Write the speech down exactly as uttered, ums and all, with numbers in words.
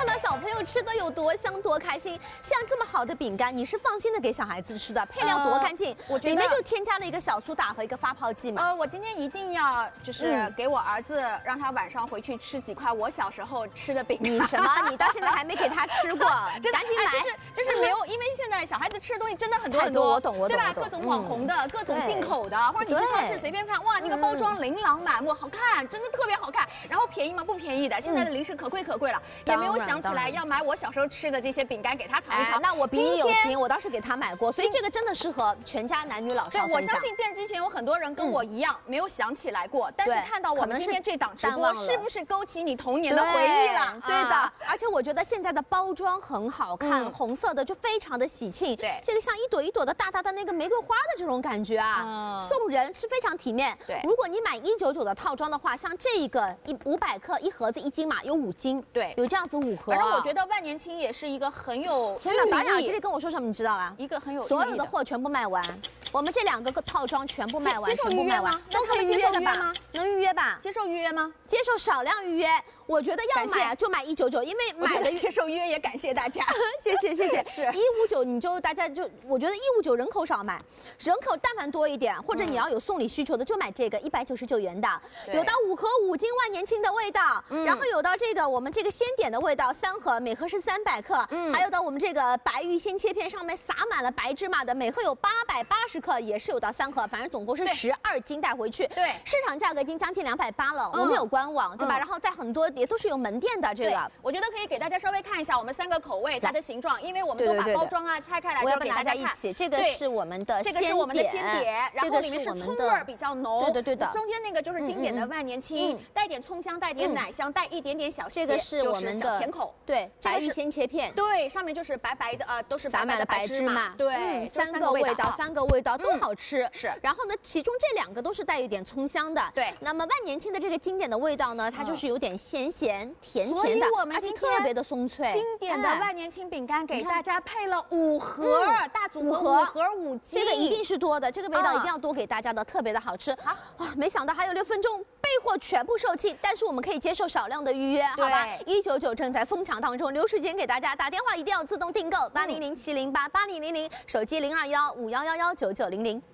看到小朋友吃的有多香多开心。像这么好的饼干，你是放心的给小孩子吃的，配料多干净， 我觉得里面就添加了一个小苏打和一个发泡剂嘛。 呃，我今天一定要就是嗯给我儿子，让他晚上回去吃几块我小时候吃的饼干。 你什么？你到现在还没给他吃过？ 真的赶紧买。 哎就是就是没有，因为现在小孩子吃的东西真的很多太多很多， 我懂我懂对吧？ 我懂各种网红的，各种进口的，或者你去对超市随便看，哇，那个包装琳琅满目，好看，真的特别好看。然后便宜吗？不便宜的，现在的零食可贵可贵了，也没有想起来要买我小时候吃的这些饼干给他尝一哎， 尝。 那我比你有今天心，我当时给他买过，所以这个真的适合全家男女老少对，我分享相。信电视机前有很多人跟我一样、没有想起来过，但是对看到我可能是们今天这档直播， 淡忘了是不是勾起你童年的回忆了？ 对的， 啊而且我觉得现在的包装很好看， 嗯红色的就非常的喜庆。 对这个像一朵一朵的大大的那个玫瑰花的这种感觉啊， 嗯送人是非常体面。 对如果你买一九九的套装的话，像这一个一五百克一盒子一斤嘛，有五斤， 对有这样子五盒、啊。 反正我觉得万年青也是一个很有天哪，导演寓意这里跟我说什么，你知道吗？ 一个很有寓意所有的货全部卖完，我们这两个套装全部卖完， 接接受全部卖完预约吗， 都可以预约的吧那他们接受预约吗？ 能预约吧？ 接受预约吗？ 接受少量预约，我觉得要感谢买啊就买一九九，因为我觉得买的接受预约也感谢大家。 谢谢谢谢， 是一五九你就大家就我觉得一五九人口少买，人口但凡多一点，或者你要有送礼需求的就买这个一百九十九元的， 对有到五盒五斤万年青的味道， 嗯然后有到这个我们这个鲜点的味道三盒，每盒是三百克， 嗯还有到我们这个白玉鲜切片上面撒满了白芝麻的，每盒有八百八十克，也是有到三盒，反正总共是对十二斤带回去， 对市场价格已经将近两百八了， 嗯我们有官网对吧？ 嗯然后在很多也都是有门店的这对个。， 我觉得可以给大家稍微看一下我们三个口味它的形状，因为我们都把对对对包装啊拆开来之后我要跟给大家看。 大家一起，这个对是我们的这个是我们的鲜碟，然这个后里面是我们的葱味儿比较浓， 对的对的中间那个就是经典的万年青嗯嗯， 带点葱香，带点嗯奶香，带一点点小这个咸是我们的就是小甜口， 对，白玉这个是鲜切片， 对，上面就是白白的，呃，都是白白的撒满了白芝芝麻， 对， 嗯这三个味道，三个味道都嗯好吃。 是然后呢，其中这两个都是带一点葱香的。 对那么万年青的这个经典的味道呢，它就是有点咸咸甜所以甜的， 我们而且今天特别的松脆。 经典的哎万年青饼干给你看大家配了五盒嗯大组合， 五盒五盒五斤， 这个一定是多的，这个味道啊一定要多给大家的，特别的好吃。 好哇，没想到还有六分钟，备货全部售罄，但是我们可以接受少量的预约，好吧？一九九正在疯抢当中，留时间给大家打电话，一定要自动订购八零零七零八八零零零，手机零二幺五幺幺幺九九零零。